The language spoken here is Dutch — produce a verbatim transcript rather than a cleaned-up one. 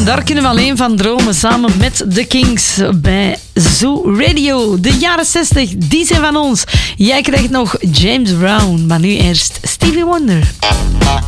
daar kunnen we alleen van dromen samen met The Kings bij Zoo Radio. De jaren zestig, die zijn van ons. Jij krijgt nog James Brown, maar nu eerst Stevie Wonder.